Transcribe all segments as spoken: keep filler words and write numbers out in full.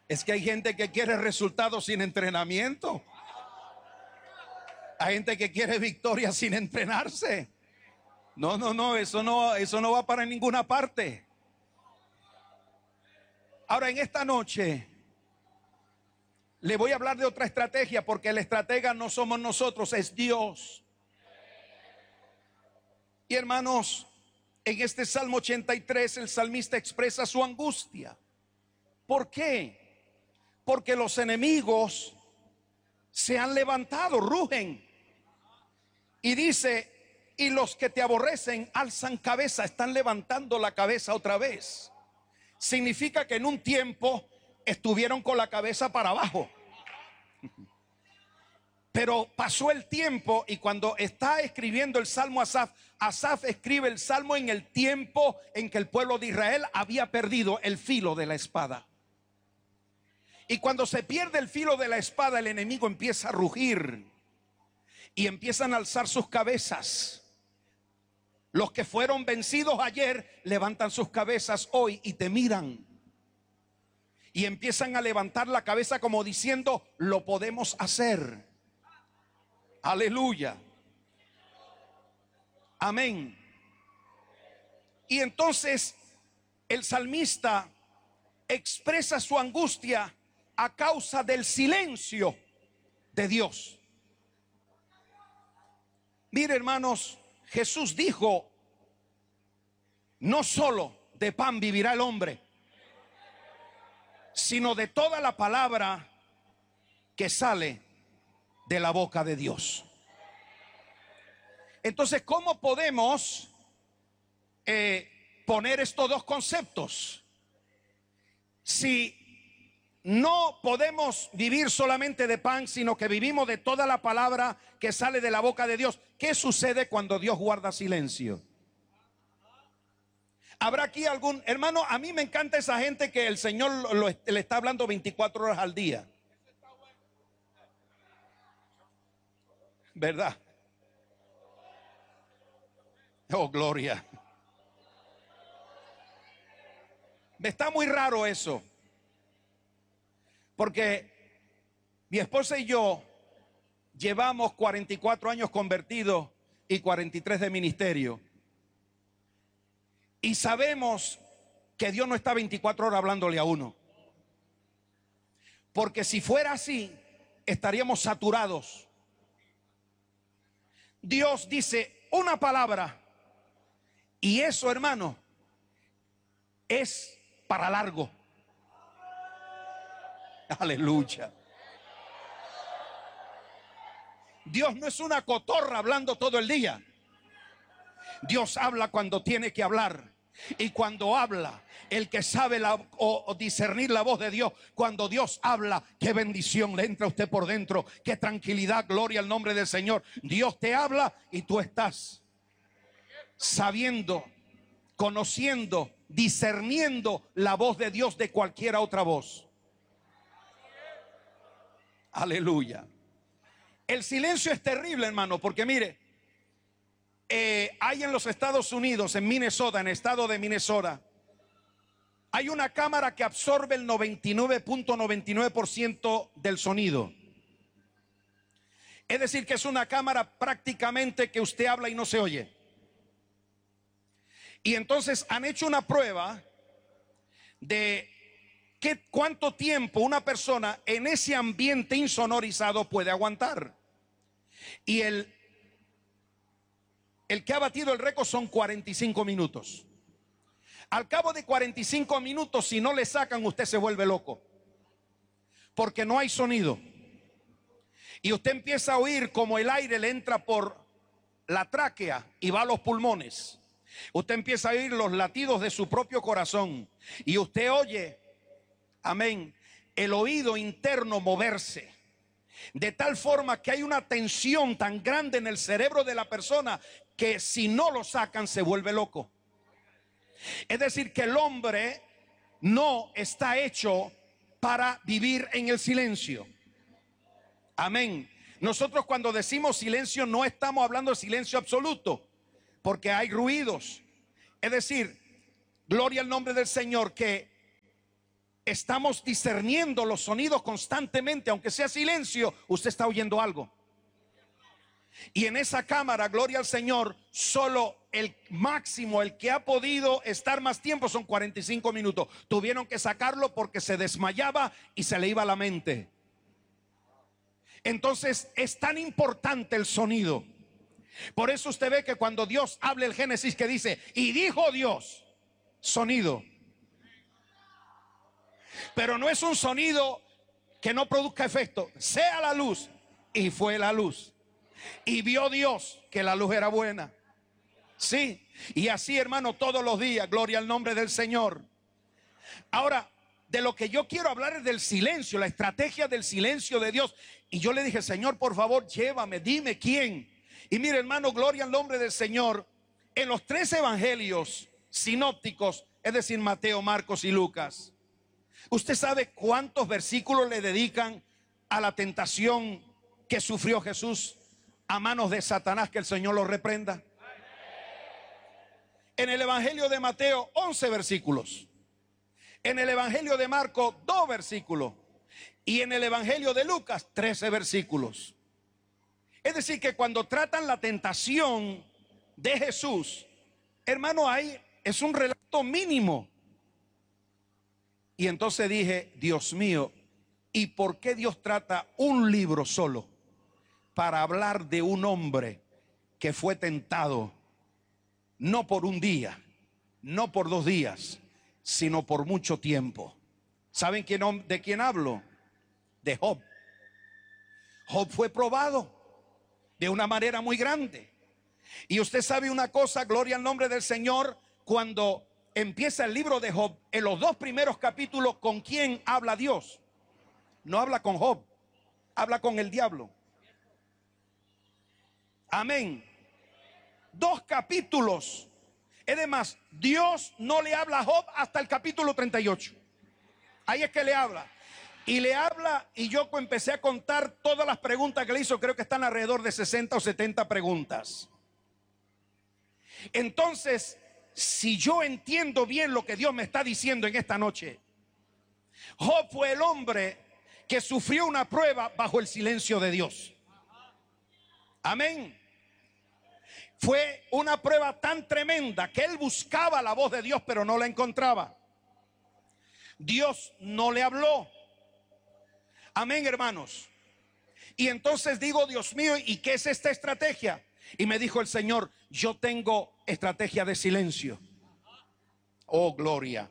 Es que hay gente que quiere resultados sin entrenamiento. Hay gente que quiere victoria sin entrenarse. No, no, no, eso no, eso no va para ninguna parte. Ahora, en esta noche le voy a hablar de otra estrategia, porque el estratega no somos nosotros, es Dios. Y hermanos, en este Salmo ochenta y tres el salmista expresa su angustia. ¿Por qué? Porque los enemigos se han levantado, rugen. Y dice, y los que te aborrecen alzan cabeza, están levantando la cabeza otra vez. Significa que en un tiempo estuvieron con la cabeza para abajo. Pero pasó el tiempo, y cuando está escribiendo el Salmo Asaf, Asaf escribe el Salmo en el tiempo en que el pueblo de Israel había perdido el filo de la espada. Y cuando se pierde el filo de la espada, el enemigo empieza a rugir y empiezan a alzar sus cabezas. Los que fueron vencidos ayer levantan sus cabezas hoy y te miran. Y empiezan a levantar la cabeza como diciendo, lo podemos hacer. Aleluya. Amén. Y entonces el salmista expresa su angustia a causa del silencio de Dios. Mire, hermanos, Jesús dijo, no solo de pan vivirá el hombre, sino de toda la palabra que sale de la boca de Dios. Entonces, ¿cómo podemos eh, poner estos dos conceptos? Si no podemos vivir solamente de pan, sino que vivimos de toda la palabra que sale de la boca de Dios, ¿qué sucede cuando Dios guarda silencio? ¿Habrá aquí algún hermano? A mí me encanta esa gente que el Señor lo, lo, le está hablando veinticuatro horas al día, ¿verdad? Oh, gloria. Me está muy raro eso, porque mi esposa y yo llevamos cuarenta y cuatro años convertidos y cuarenta y tres de ministerio. Y sabemos que Dios no está veinticuatro horas hablándole a uno. Porque si fuera así, estaríamos saturados. Dios dice una palabra, y eso, hermano, es para largo. Aleluya. Dios no es una cotorra hablando todo el día. Dios habla cuando tiene que hablar. Y cuando habla, el que sabe la, o, o discernir la voz de Dios, cuando Dios habla, qué bendición le entra a usted por dentro, qué tranquilidad, gloria al nombre del Señor. Dios te habla y tú estás sabiendo, conociendo, discerniendo la voz de Dios de cualquier otra voz. Aleluya. El silencio es terrible, hermano, porque mire, eh, hay en los Estados Unidos, en Minnesota, en el estado de Minnesota, hay una cámara que absorbe el noventa y nueve punto noventa y nueve por ciento del sonido. Es decir, que es una cámara prácticamente que usted habla y no se oye. Y entonces han hecho una prueba de qué, cuánto tiempo una persona en ese ambiente insonorizado puede aguantar. Y el, el que ha batido el récord son cuarenta y cinco minutos. Al cabo de cuarenta y cinco minutos, si no le sacan, usted se vuelve loco, porque no hay sonido. Y usted empieza a oír como el aire le entra por la tráquea y va a los pulmones. Usted empieza a oír los latidos de su propio corazón. Y usted oye, amén, el oído interno moverse. De tal forma que hay una tensión tan grande en el cerebro de la persona que si no lo sacan se vuelve loco. Es decir, que el hombre no está hecho para vivir en el silencio. Amén. Nosotros cuando decimos silencio no estamos hablando de silencio absoluto, porque hay ruidos. Es decir, gloria al nombre del Señor, que estamos discerniendo los sonidos constantemente, aunque sea silencio, usted está oyendo algo. Y en esa cámara, gloria al Señor, solo el máximo, el que ha podido estar más tiempo son cuarenta y cinco minutos. Tuvieron que sacarlo porque se desmayaba y se le iba la mente. Entonces es tan importante el sonido. Por eso usted ve que cuando Dios habla el Génesis que dice, y dijo Dios, sonido. Pero no es un sonido que no produzca efecto. Sea la luz, y fue la luz. Y vio Dios que la luz era buena. Sí, y así, hermano, todos los días, gloria al nombre del Señor. Ahora, de lo que yo quiero hablar es del silencio, la estrategia del silencio de Dios. Y yo le dije, Señor, por favor, llévame, dime quién. Y mire, hermano, gloria al nombre del Señor. En los tres evangelios sinópticos, es decir, Mateo, Marcos y Lucas, ¿usted sabe cuántos versículos le dedican a la tentación que sufrió Jesús a manos de Satanás? Que el Señor lo reprenda. En el evangelio de Mateo, once versículos. En el evangelio de Marcos, dos versículos. Y en el evangelio de Lucas, trece versículos. Es decir, que cuando tratan la tentación de Jesús, hermano, ahí es un relato mínimo. Y entonces dije, Dios mío, ¿y por qué Dios trata un libro solo para hablar de un hombre que fue tentado no por un día, no por dos días, sino por mucho tiempo? ¿Saben quién, de quién hablo? De Job. Job fue probado de una manera muy grande. Y usted sabe una cosa, gloria al nombre del Señor, cuando empieza el libro de Job, en los dos primeros capítulos, ¿con quién habla Dios? No habla con Job, habla con el diablo. Amén. Dos capítulos. Es demás, Dios no le habla a Job hasta el capítulo treinta y ocho. Ahí es que le habla. Y le habla, y yo empecé a contar todas las preguntas que le hizo. Creo que están alrededor de sesenta o setenta preguntas. Entonces, si yo entiendo bien lo que Dios me está diciendo en esta noche, Job fue el hombre que sufrió una prueba bajo el silencio de Dios. Amén. Fue una prueba tan tremenda que él buscaba la voz de Dios, pero no la encontraba. Dios no le habló. Amén, hermanos. Y entonces digo, Dios mío, ¿y qué es esta estrategia? Y me dijo el Señor, yo tengo estrategia de silencio. Oh, gloria.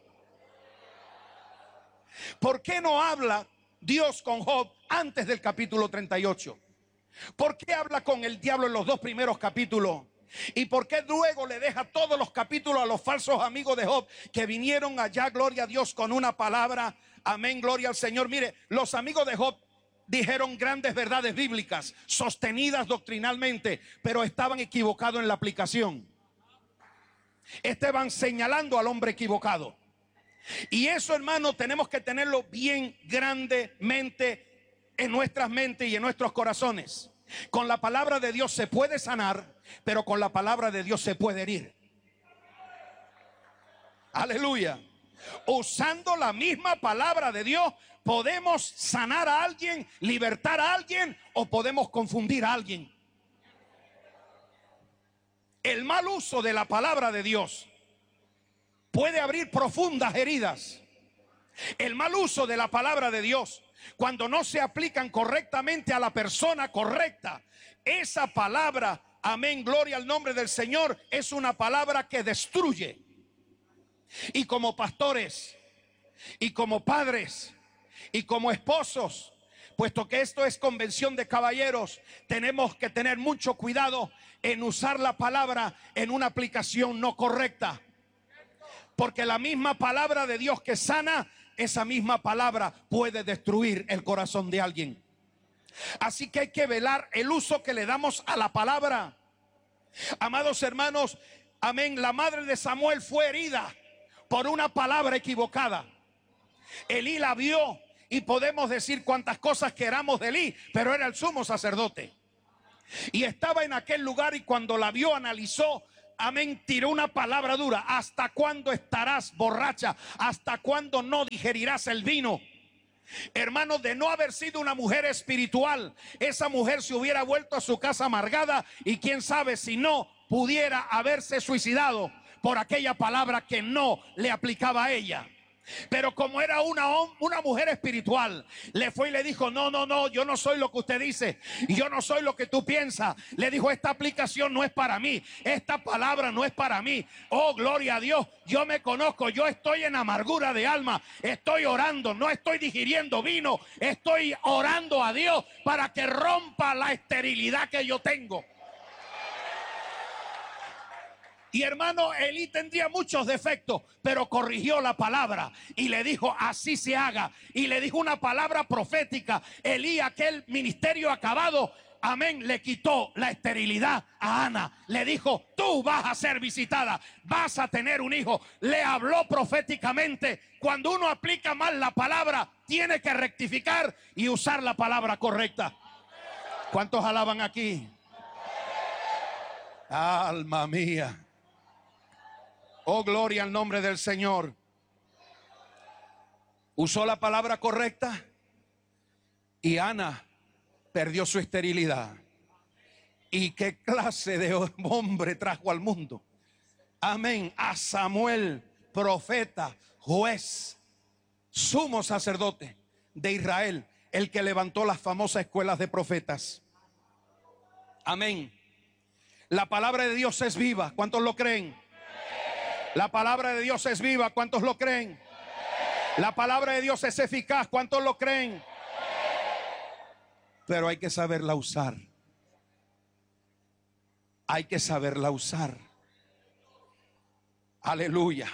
¿Por qué no habla Dios con Job antes del capítulo treinta y ocho? ¿Por qué habla con el diablo en los dos primeros capítulos? ¿Y por qué luego le deja todos los capítulos a los falsos amigos de Job que vinieron allá, gloria a Dios, con una palabra? Amén, gloria al Señor. Mire, los amigos de Job dijeron grandes verdades bíblicas, sostenidas doctrinalmente, pero estaban equivocados en la aplicación. Estaban señalando al hombre equivocado. Y eso, hermano, tenemos que tenerlo bien grandemente en nuestras mentes y en nuestros corazones. Con la palabra de Dios se puede sanar, pero con la palabra de Dios se puede herir. Aleluya. Usando la misma palabra de Dios podemos sanar a alguien, libertar a alguien, o podemos confundir a alguien. El mal uso de la palabra de Dios puede abrir profundas heridas. El mal uso de la palabra de Dios, cuando no se aplican correctamente a la persona correcta, esa palabra, amén, gloria al nombre del Señor, es una palabra que destruye. Y como pastores, y como padres, y como esposos, puesto que esto es convención de caballeros, tenemos que tener mucho cuidado en usar la palabra en una aplicación no correcta. Porque la misma palabra de Dios que sana, esa misma palabra puede destruir el corazón de alguien. Así que hay que velar el uso que le damos a la palabra. Amados hermanos, amén, la madre de Samuel fue herida por una palabra equivocada. Elí la vio, y podemos decir cuantas cosas queramos de Elí, pero era el sumo sacerdote. Y estaba en aquel lugar, y cuando la vio, analizó amén, tiró una palabra dura. ¿Hasta cuándo estarás borracha? ¿Hasta cuándo no digerirás el vino? Hermano, de no haber sido una mujer espiritual, esa mujer se hubiera vuelto a su casa amargada y quién sabe si no pudiera haberse suicidado por aquella palabra que no le aplicaba a ella. Pero como era una, una mujer espiritual, le fue y le dijo: no, no, no, yo no soy lo que usted dice, y yo no soy lo que tú piensas. Le dijo: esta aplicación no es para mí, esta palabra no es para mí. Oh, gloria a Dios, yo me conozco, yo estoy en amargura de alma, estoy orando, no estoy digiriendo vino, estoy orando a Dios para que rompa la esterilidad que yo tengo. Y hermano, Elí tendría muchos defectos, pero corrigió la palabra y le dijo: así se haga. Y le dijo una palabra profética. Elí, aquel ministerio acabado, amén, le quitó la esterilidad a Ana. Le dijo: tú vas a ser visitada, vas a tener un hijo. Le habló proféticamente. Cuando uno aplica mal la palabra, tiene que rectificar y usar la palabra correcta. ¿Cuántos alaban aquí? Alma mía. Oh, gloria al nombre del Señor. Usó la palabra correcta y Ana perdió su esterilidad. ¿Y qué clase de hombre trajo al mundo? Amén. A Samuel, profeta, juez, sumo sacerdote de Israel, el que levantó las famosas escuelas de profetas. Amén. La palabra de Dios es viva. ¿Cuántos lo creen? La palabra de Dios es viva. ¿Cuántos lo creen? La palabra de Dios es eficaz. ¿Cuántos lo creen? Pero hay que saberla usar. Hay que saberla usar. Aleluya.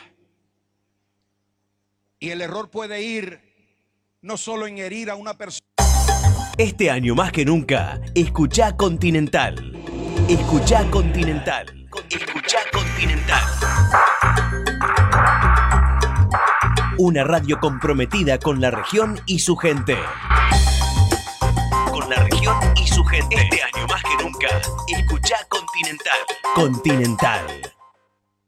Y el error puede ir no solo en herir a una persona. Este año más que nunca, escuchá Continental. Escuchá Continental. Escuchá Continental. Una radio comprometida con la región y su gente. Con la región y su gente. Este año más que nunca, escuchá Continental. Continental.